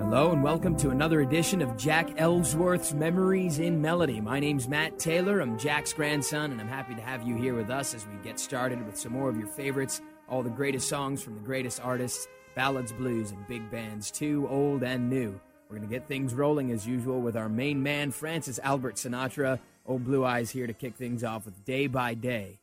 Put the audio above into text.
Hello and welcome to another edition of Jack Ellsworth's Memories in Melody. My name's Matt Taylor, I'm Jack's grandson, and I'm happy to have you here with us as we get started with some more of your favorites, all the greatest songs from the greatest artists, ballads, blues, and big bands too, old and new. We're going to get things rolling as usual with our main man, Francis Albert Sinatra. Old Blue Eyes here to kick things off with Day by Day.